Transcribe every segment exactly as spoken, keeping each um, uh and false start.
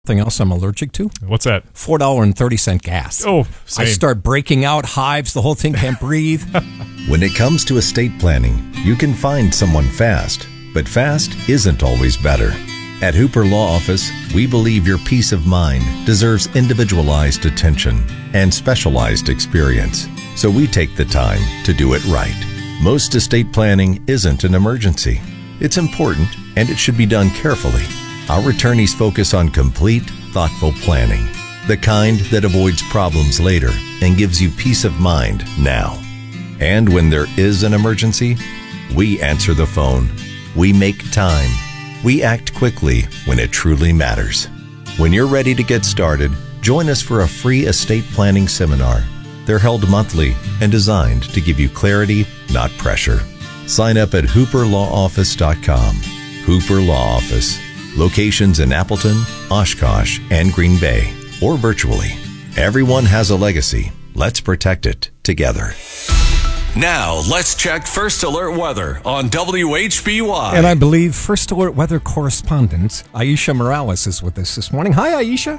Something else I'm allergic to? What's that? four dollars and thirty cents gas. Oh, same. I start breaking out, hives, the whole thing, can't breathe. When it comes to estate planning, you can find someone fast, but fast isn't always better. At Hooper Law Office, we believe your peace of mind deserves individualized attention and specialized experience, so we take the time to do it right. Most estate planning isn't an emergency. It's important, and it should be done carefully. Our attorneys focus on complete, thoughtful planning, the kind that avoids problems later and gives you peace of mind now. And when there is an emergency, we answer the phone. We make time. We act quickly when it truly matters. When you're ready to get started, join us for a free estate planning seminar. They're held monthly and designed to give you clarity, not pressure. Sign up at hooper law office dot com. Hooper Law Office. Locations in Appleton, Oshkosh, and Green Bay, or virtually. Everyone has a legacy. Let's protect it together. Now, let's check First Alert weather on W H B Y. And I believe First Alert weather correspondent Aisha Morales is with us this morning. Hi, Aisha.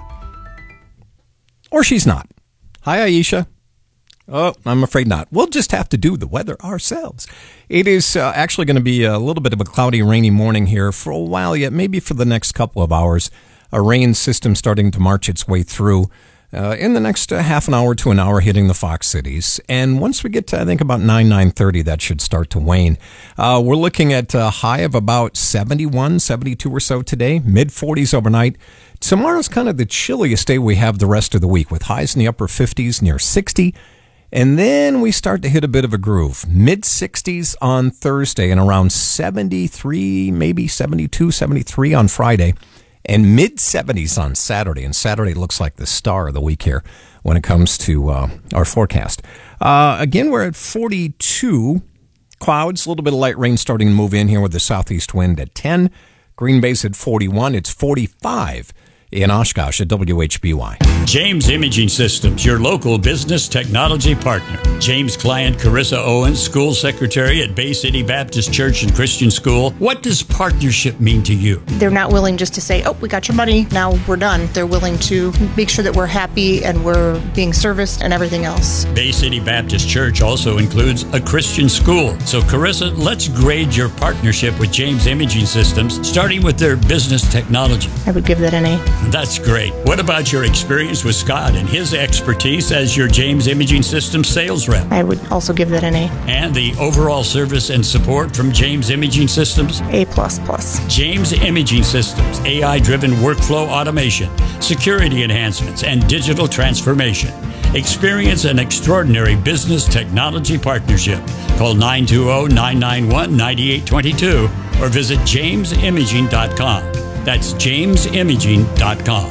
Or she's not. Hi, Aisha. Oh, I'm afraid not. We'll just have to do the weather ourselves. It is uh, actually going to be a little bit of a cloudy, rainy morning here for a while yet, maybe for the next couple of hours. A rain system starting to march its way through uh, in the next uh, half an hour to an hour, hitting the Fox cities. And once we get to, I think, about nine, nine thirty, that should start to wane. Uh, we're looking at a high of about seventy-one, seventy-two or so today, mid forties overnight. Tomorrow's kind of the chilliest day we have the rest of the week, with highs in the upper fifties, near sixty. And then we start to hit a bit of a groove. mid-sixties on Thursday and around seventy-three, maybe seventy-two, seventy-three on Friday. And mid-seventies on Saturday. And Saturday looks like the star of the week here when it comes to uh, our forecast. Uh, again, we're at forty-two. Clouds, a little bit of light rain starting to move in here with the southeast wind at ten. Green Bay's at forty-one. It's forty-five in Oshkosh at W H B Y. James Imaging Systems, your local business technology partner. James client Carissa Owens, school secretary at Bay City Baptist Church and Christian School. What does partnership mean to you? They're not willing just to say, oh, we got your money, now we're done. They're willing to make sure that we're happy and we're being serviced and everything else. Bay City Baptist Church also includes a Christian school. So Carissa, let's grade your partnership with James Imaging Systems, starting with their business technology. I would give that an A. That's great. What about your experience with Scott and his expertise as your James Imaging Systems sales rep? I would also give that an A. And the overall service and support from James Imaging Systems? A plus plus. James Imaging Systems, A I-driven workflow automation, security enhancements, and digital transformation. Experience an extraordinary business technology partnership. Call nine two zero, nine nine one, nine eight two two or visit james imaging dot com. That's james imaging dot com.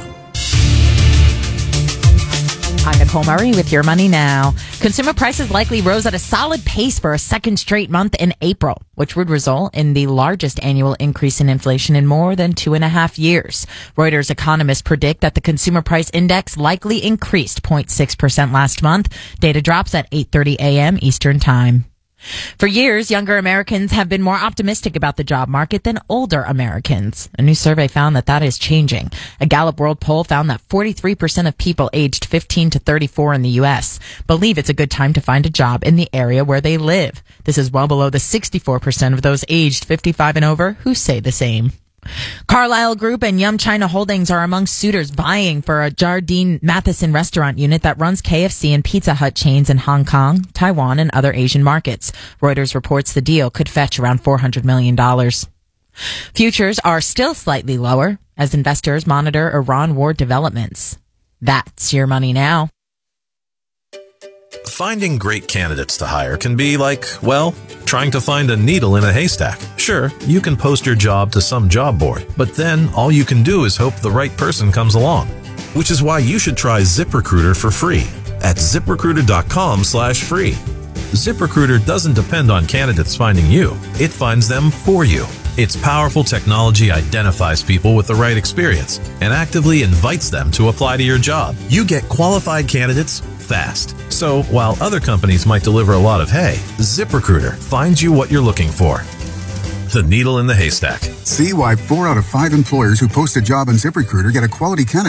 I'm Nicole Murray with Your Money Now. Consumer prices likely rose at a solid pace for a second straight month in April, which would result in the largest annual increase in inflation in more than two and a half years. Reuters economists predict that the consumer price index likely increased zero point six percent last month. Data drops at eight thirty a.m. Eastern Time. For years, younger Americans have been more optimistic about the job market than older Americans. A new survey found that that is changing. A Gallup World poll found that forty-three percent of people aged fifteen to thirty-four in the U S believe it's a good time to find a job in the area where they live. This is well below the sixty-four percent of those aged fifty-five and over who say the same. Carlyle Group and Yum China Holdings are among suitors vying for a Jardine Matheson restaurant unit that runs K F C and Pizza Hut chains in Hong Kong, Taiwan, and other Asian markets. Reuters reports the deal could fetch around four hundred million dollars. Futures are still slightly lower as investors monitor Iran war developments. That's Your Money Now. Finding great candidates to hire can be like, well, trying to find a needle in a haystack. Sure, you can post your job to some job board, but then all you can do is hope the right person comes along. Which is why you should try ZipRecruiter for free at ZipRecruiter.com slash free. ZipRecruiter doesn't depend on candidates finding you. It finds them for you. Its powerful technology identifies people with the right experience and actively invites them to apply to your job. You get qualified candidates fast. So while other companies might deliver a lot of hay, ZipRecruiter finds you what you're looking for. the needle in the haystack. See why four out of five employers who post a job on ZipRecruiter get a quality candidate